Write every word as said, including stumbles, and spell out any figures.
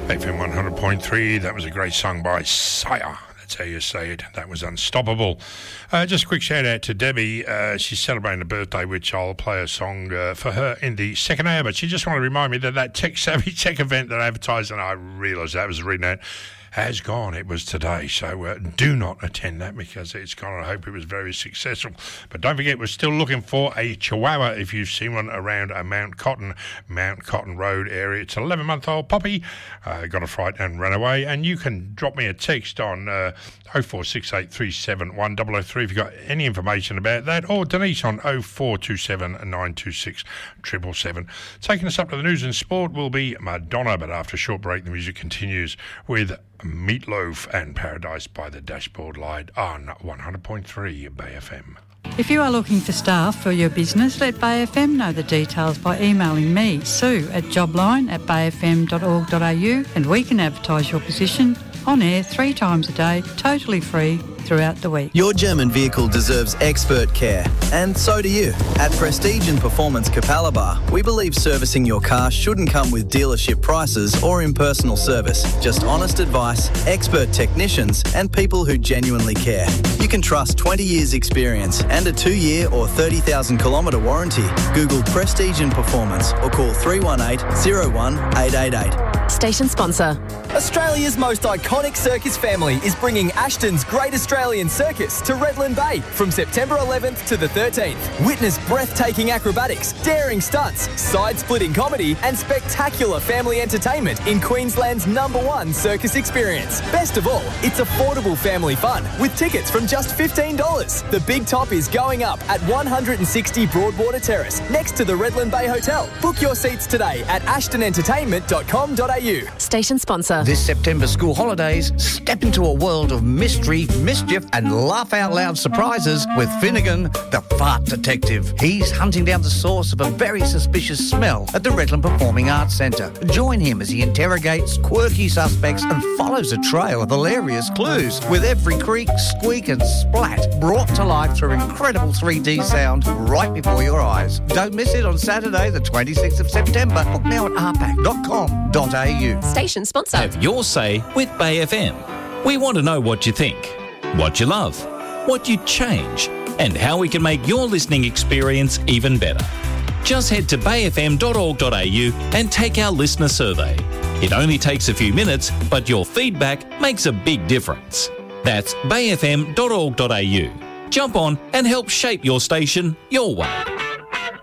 F M one hundred point three, that was a great song by Sire. That's how you say it. That was Unstoppable. Uh, just a quick shout out to Debbie. Uh, she's celebrating a birthday, which I'll play a song uh, for her in the second hour. But she just wanted to remind me that that Tech Savvy Tech event that I advertised, and I realised that was reading out, has gone. It was today, so uh, do not attend that because it's gone. I hope it was very successful. But don't forget, we're still looking for a Chihuahua if you've seen one around a Mount Cotton, Mount Cotton Road area. It's an eleven-month-old puppy, uh, got a fright and ran away. And you can drop me a text on uh, oh four six eight three seven one zero zero three if you've got any information about that, or Denise on oh four two seven nine two six seven seven seven. Taking us up to the news and sport will be Madonna, but after a short break, the music continues with Meatloaf and Paradise by the Dashboard Light on one hundred point three Bay F M. If you are looking for staff for your business, let Bay F M know the details by emailing me, Sue, at jobline at bay f m dot org dot a u, and we can advertise your position on air three times a day, totally free, throughout the week. Your German vehicle deserves expert care, and so do you. At Prestige and Performance Capalaba, we believe servicing your car shouldn't come with dealership prices or impersonal service. Just honest advice, expert technicians, and people who genuinely care. You can trust twenty years experience and a two-year or thirty thousand kilometre warranty. Google Prestige and Performance or call three one eight, oh one, eight eight eight. Station sponsor. Australia's most iconic circus family is bringing Ashton's Great Australian Circus to Redland Bay from September eleventh to the thirteenth. Witness breathtaking acrobatics, daring stunts, side-splitting comedy and spectacular family entertainment in Queensland's number one circus experience. Best of all, it's affordable family fun with tickets from just fifteen dollars. The big top is going up at one hundred sixty Broadwater Terrace next to the Redland Bay Hotel. Book your seats today at ashton entertainment dot com dot a u. Station sponsor. This September school holidays, step into a world of mystery, mischief and laugh-out-loud surprises with Finnegan, the fart detective. He's hunting down the source of a very suspicious smell at the Redland Performing Arts Centre. Join him as he interrogates quirky suspects and follows a trail of hilarious clues, with every creak, squeak and splat brought to life through incredible three D sound right before your eyes. Don't miss it on Saturday, the twenty-sixth of September. Book now at r pac dot com dot a u. Station sponsor. Have your say with Bay F M. We want to know what you think, what you love, what you'd change, and how we can make your listening experience even better. Just head to bay f m dot org dot a u and take our listener survey. It only takes a few minutes, but your feedback makes a big difference. That's bay f m dot org dot a u. Jump on and help shape your station your way.